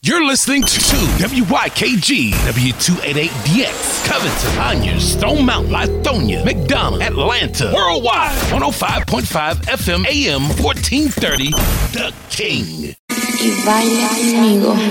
You're listening to WYKG W288DX, Covington, Conyers, Stone Mountain, Lithonia, McDonough, Atlanta, worldwide, 105.5 FM AM 1430, The King. Y baila conmigo.